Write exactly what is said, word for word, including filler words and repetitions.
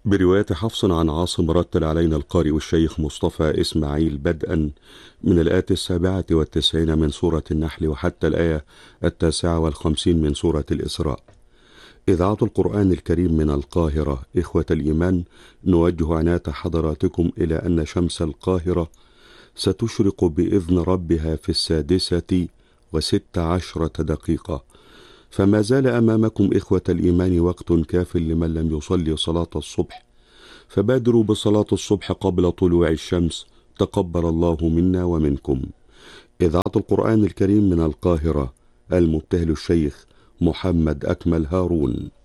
برواية حفص عن عاصم رتل علينا القارئ الشيخ مصطفى إسماعيل بدءا من الآية السابعة والتسعين من سورة النحل وحتى الآية التاسعة والخمسين من سورة الإسراء. إذاعة القرآن الكريم من القاهرة. إخوة الإيمان، نوجه عناية حضراتكم إلى أن شمس القاهرة ستشرق بإذن ربها في السادسة وست عشرة دقيقة، فما زال أمامكم إخوة الإيمان وقت كاف لمن لم يصلي صلاة الصبح، فبادروا بصلاة الصبح قبل طلوع الشمس، تقبل الله منا ومنكم. إذاعة القرآن الكريم من القاهرة، المبتهل الشيخ محمد أكمل هارون.